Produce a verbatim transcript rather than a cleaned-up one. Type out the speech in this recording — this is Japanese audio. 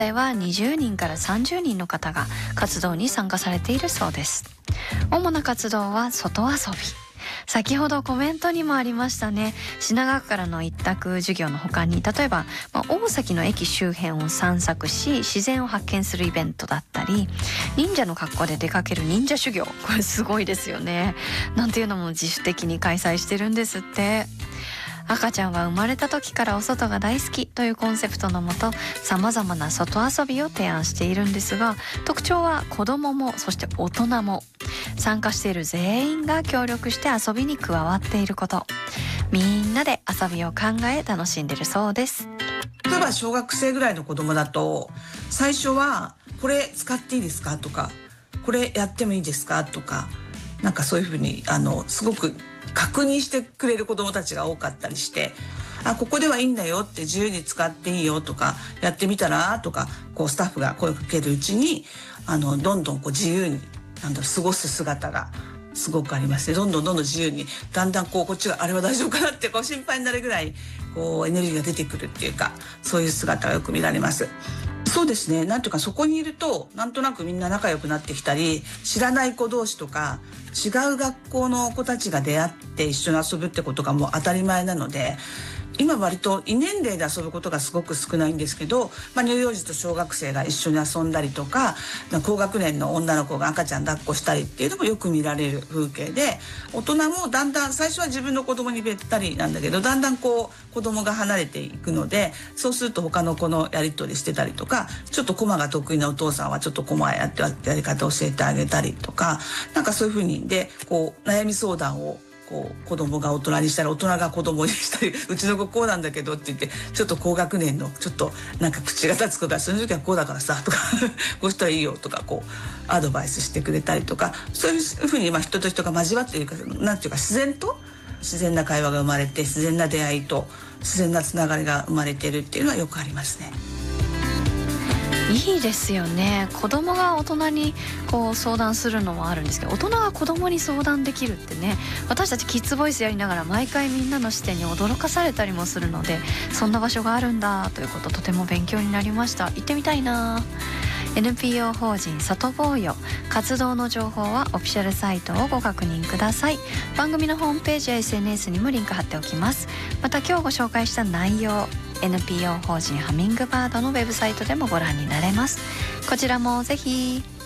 在はにじゅうにんからさんじゅうにんの方が活動に参加されているそうです。主な活動は外遊び。先ほどコメントにもありましたね。品川区からの一択授業の他に、例えば、まあ、大崎の駅周辺を散策し自然を発見するイベントだったり、忍者の格好で出かける忍者修行、これすごいですよね。なんていうのも自主的に開催してるんですって。赤ちゃんは生まれた時からお外が大好きというコンセプトのもと、様々な外遊びを提案しているんですが、特徴は子供もそして大人も参加している全員が協力して遊びに加わっていること。みんなで遊びを考え楽しんでるそうです。 例えば小学生ぐらいの子供だと、最初はこれ使っていいですかとか、これやってもいいですかとか、なんかそういうふうにあのすごく確認してくれる子どもたちが多かったりして、あ、ここではいいんだよって自由に使っていいよとか、やってみたらとか、こうスタッフが声をかけるうちに、あのどんどんこう自由になんだ過ごす姿がすごくありまして、どんどんどんどん自由に、だんだんこうこっちがあれは大丈夫かなってこう心配になるぐらいこうエネルギーが出てくるっていうか、そういう姿がよく見られます。そうですね、なんていうかそこにいるとなんとなくみんな仲良くなってきたり、知らない子同士とか違う学校の子たちが出会って一緒に遊ぶってことがもう当たり前なので、今割と異年齢で遊ぶことがすごく少ないんですけど、まあ、乳幼児と小学生が一緒に遊んだりとか、高学年の女の子が赤ちゃん抱っこしたりっていうのもよく見られる風景で、大人もだんだん最初は自分の子供にべったりなんだけど、だんだんこう子供が離れていくので、そうすると他の子のやり取りしてたりとか、ちょっとコマが得意なお父さんはちょっとコマやってやり方教えてあげたりとか、なんかそういう風にでこう悩み相談をこう子供が大人にしたり、大人が子供にしたり、うちの子こうなんだけどって言って、ちょっと高学年のちょっとなんか口が立つ子がその時はこうだからさとかこうしたらいいよとか、こうアドバイスしてくれたりとか、そういうふうにまあ人と人が交わっているか、なんていうか自然と自然な会話が生まれて、自然な出会いと自然なつながりが生まれているっていうのはよくありますね。 いいですよね。子供が大人にこう相談するのもあるんですけど、大人が子供に相談できるってね、私たちキッズボイスやりながら毎回みんなの視点に驚かされたりもするので、そんな場所があるんだということ、とても勉強になりました。行ってみたいな。 エヌピーオー 法人外坊よ、活動の情報はオフィシャルサイトをご確認ください。番組のホームページや エスエヌエス にもリンク貼っておきます。また今日ご紹介した内容、エヌピーオー 法人ハミングバードのウェブサイトでもご覧になれます。こちらもぜひ。